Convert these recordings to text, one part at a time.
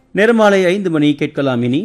நேரமாலை 5 மணி. கேட்கலாம் இனி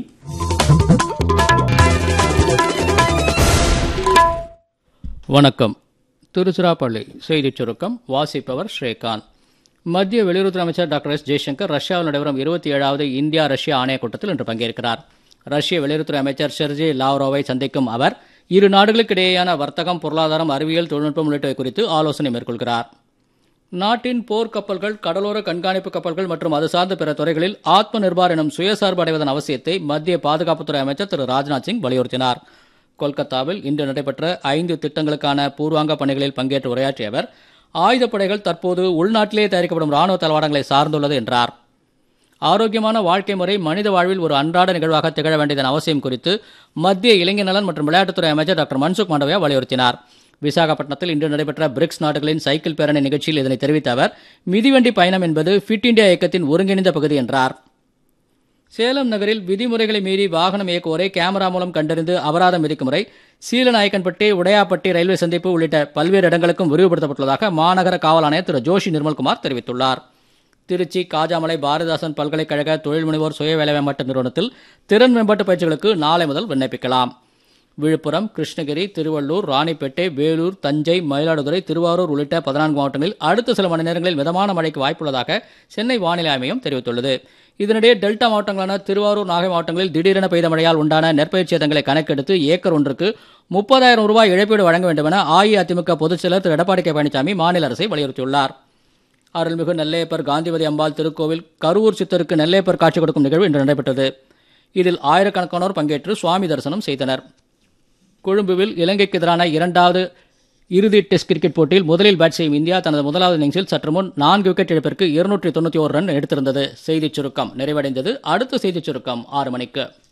வணக்கம். திருச்சிராப்பள்ளி செய்திச் சுருக்கம் வாசிப்பவர் ஸ்ரீகாந்த். மத்திய வெளியுறவுத்துறை அமைச்சர் டாக்டர் எஸ் ஜெய்சங்கர் ரஷ்யாவில் நடைபெறும் 27வது இந்தியா ரஷ்யா ஆணையக் கூட்டத்தில் இன்று பங்கேற்கிறார். ரஷ்ய வெளியுறவுத்துறை அமைச்சர் செர்ஜி லாவ்ரோவை சந்திக்கும் அவர் இரு நாடுகளுக்கிடையேயான வர்த்தகம், பொருளாதாரம், அறிவியல், தொழில்நுட்பம் உள்ளிட்டவை குறித்து ஆலோசனை மேற்கொள்கிறார். நாட்டின் போர்க்கப்பல்கள், கடலோர கண்காணிப்பு கப்பல்கள் மற்றும் அது சார்ந்த பிற துறைகளில் ஆத்ம நிர்பார் எனும் சுயசார்பு அடைவதன் அவசியத்தை மத்திய பாதுகாப்புத்துறை அமைச்சர் திரு ராஜ்நாத் சிங் வலியுறுத்தினார். கொல்கத்தாவில் இன்று நடைபெற்ற 5 திட்டங்களுக்கான பூர்வாங்க பணிகளில் பங்கேற்று உரையாற்றிய அவர், ஆயுதப்படைகள் தற்போது உள்நாட்டிலேயே தயாரிக்கப்படும் ராணுவ தளவாடங்களை சார்ந்துள்ளது என்றார். ஆரோக்கியமான வாழ்க்கை முறை மனித வாழ்வில் ஒரு அன்றாட நிகழ்வாக திகழ வேண்டியதன் அவசியம் குறித்து மத்திய இளைஞர் நலன் மற்றும் விளையாட்டுத்துறை அமைச்சர் டாக்டர் மன்சுக் மாண்டவியா வலியுறுத்தினார். விசாகப்பட்டினத்தில் இன்று நடைபெற்ற பிரிக்ஸ் நாடுகளின் சைக்கிள் பேரணி நிகழ்ச்சியில் இதனை தெரிவித்த அவர், மிதிவண்டி பயணம் என்பது ஃபிட் இண்டியா இயக்கத்தின் ஒருங்கிணைந்த பகுதி என்றார். சேலம் நகரில் விதிமுறைகளை மீறி வாகனம் இயக்குவோரை கேமரா மூலம் கண்டறிந்து அபராதம் விதிக்கும் முறை சீலநாயக்கன்பட்டி, உடையாப்பட்டி ரயில்வே சந்திப்பு உள்ளிட்ட பல்வேறு இடங்களுக்கும் விரிவுபடுத்தப்பட்டுள்ளதாக மாநகர காவல் ஆணையர் திரு ஜோஷி நிர்மல்குமார் தெரிவித்துள்ளார். திருச்சி காஜாமலை பாரதிதாசன் பல்கலைக்கழக தொழில் முனைவோர் சுய வேலைமேம்பாட்டு நிறுவனத்தில் திறன் மேம்பாட்டு பயிற்சிகளுக்கு நாளை முதல் விண்ணப்பிக்கலாம். விழுப்புரம், கிருஷ்ணகிரி, திருவள்ளூர், ராணிப்பேட்டை, வேலூர், தஞ்சை, மயிலாடுதுறை, திருவாரூர் உள்ளிட்ட 14 மாவட்டங்களில் அடுத்த சில மணி நேரங்களில் மிதமான மழைக்கு வாய்ப்புள்ளதாக சென்னை வானிலை ஆய்வு தெரிவித்துள்ளது. இதனிடையே டெல்டா மாவட்டங்களான திருவாரூர், நாகை மாவட்டங்களில் திடீரென பெய்த மழையால் உண்டான நெற்பயிர் சேதங்களை கணக்கெடுத்து ஏக்கர் ஒன்றுக்கு 30,000 ரூபாய் இழப்பீடு வழங்க வேண்டும் என அஇஅதிமுக பொதுச் செயலர் திரு எடப்பாடி கே பழனிசாமி மாநில அரசை வலியுறுத்தியுள்ளார். அருள்மிகு நெல்லையப்பர் காந்திமதி அம்பாள் திருக்கோவில் கருவூர் சித்தருக்கு நெல்லையப்பர் காட்சி கொடுக்கும் நிகழ்வு இன்று நடைபெற்றது. இதில் ஆயிரக்கணக்கானோர் பங்கேற்று சுவாமி தரிசனம் செய்தனர். கொழும்புவில் இலங்கைக்கு எதிரான 2வது இறுதி டெஸ்ட் கிரிக்கெட் போட்டியில் முதலில் பேட் செய்யும் இந்தியா தனது முதலாவது இன்னிங்ஸில் சற்று முன் 4 விக்கெட் இழப்பிற்கு 291 ரன் எடுத்திருந்தது. செய்திச் சுருக்கம் நிறைவடைந்தது. அடுத்த செய்திச் சுருக்கம் 6 மணிக்கு.